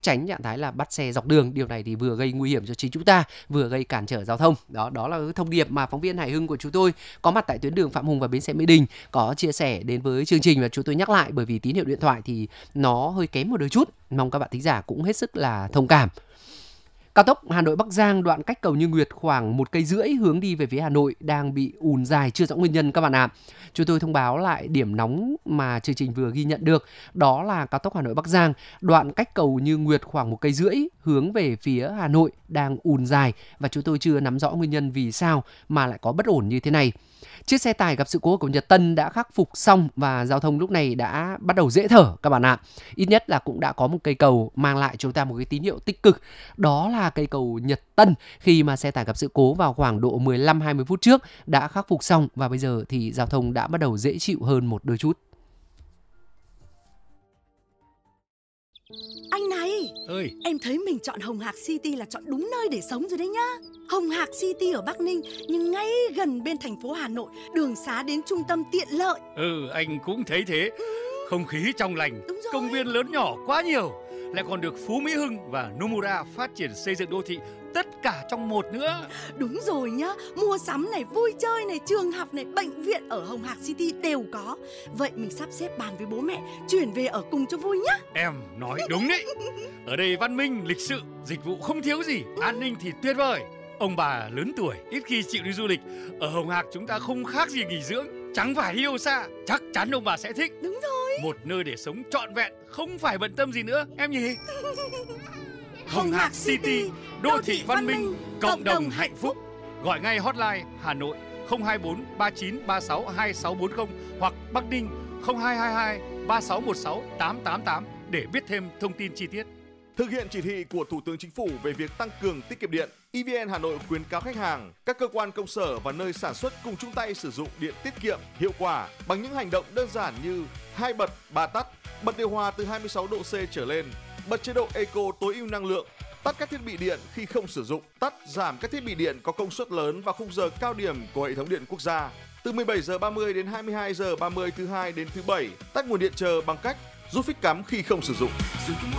tránh trạng thái là bắt xe dọc đường. Điều này thì vừa gây nguy hiểm cho chính chúng ta, vừa gây cản trở giao thông. Đó là thông điệp mà phóng viên Hải Hưng của chúng tôi có mặt tại tuyến đường Phạm Hùng và bến xe Mỹ Đình có chia sẻ đến với chương trình, và chúng tôi nhắc lại bởi vì tín hiệu điện thoại thì nó hơi kém một đôi chút. Mong các bạn thính giả cũng hết sức là thông cảm. Cao tốc Hà Nội Bắc Giang đoạn cách cầu Như Nguyệt khoảng 1,5 cây hướng đi về phía Hà Nội đang bị ùn dài chưa rõ nguyên nhân các bạn ạ. Chúng tôi thông báo lại điểm nóng mà chương trình vừa ghi nhận được, đó là cao tốc Hà Nội Bắc Giang đoạn cách cầu Như Nguyệt khoảng 1,5 cây hướng về phía Hà Nội đang ùn dài, và chúng tôi chưa nắm rõ nguyên nhân vì sao mà lại có bất ổn như thế này. Chiếc xe tải gặp sự cố của Nhật Tân đã khắc phục xong và giao thông lúc này đã bắt đầu dễ thở các bạn ạ. Ít nhất là cũng đã có một cây cầu mang lại cho chúng ta một cái tín hiệu tích cực. Đó là cây cầu Nhật Tân, khi mà xe tải gặp sự cố vào khoảng độ 15-20 phút trước đã khắc phục xong, và bây giờ thì giao thông đã bắt đầu dễ chịu hơn một đôi chút. Anh này, ơi, em thấy mình chọn Hồng Hạc City là chọn đúng nơi để sống rồi đấy nhá. Hồng Hạc City ở Bắc Ninh nhưng ngay gần bên thành phố Hà Nội, đường xá đến trung tâm tiện lợi. anh cũng thấy thế. Không khí trong lành, Đúng rồi. công viên lớn nhỏ quá nhiều, lại còn được Phú Mỹ Hưng và Nomura phát triển xây dựng đô thị, tất cả trong một nữa. Đúng rồi nhá, mua sắm này, vui chơi này, trường học này, bệnh viện ở Hồng Hạc City đều có. Vậy mình sắp xếp bàn với bố mẹ chuyển về ở cùng cho vui nhá. Em nói đúng đấy. Ở đây văn minh, lịch sự, dịch vụ không thiếu gì, an ninh thì tuyệt vời. Ông bà lớn tuổi ít khi chịu đi du lịch, ở Hồng Hạc chúng ta không khác gì nghỉ dưỡng, chẳng phải đi đâu xa. Chắc chắn ông bà sẽ thích. Đúng rồi. Một nơi để sống trọn vẹn, không phải bận tâm gì nữa em nhỉ. Hồng Hạc City, đô thị văn minh, cộng đồng hạnh phúc. Gọi ngay hotline Hà Nội 024 39 36 2640 hoặc Bắc Ninh 0222 3616 888 để biết thêm thông tin chi tiết. Thực hiện chỉ thị của Thủ tướng Chính phủ về việc tăng cường tiết kiệm điện, EVN Hà Nội khuyến cáo khách hàng, các cơ quan công sở và nơi sản xuất cùng chung tay sử dụng điện tiết kiệm, hiệu quả bằng những hành động đơn giản như 2 bật, 3 tắt, bật điều hòa từ 26 độ C trở lên, bật chế độ Eco tối ưu năng lượng, tắt các thiết bị điện khi không sử dụng, tắt giảm các thiết bị điện có công suất lớn vào khung giờ cao điểm của hệ thống điện quốc gia. Từ 17 giờ 30 đến 22 giờ 30 thứ hai đến thứ bảy, tắt nguồn điện chờ bằng cách rút phích cắm khi không sử dụng.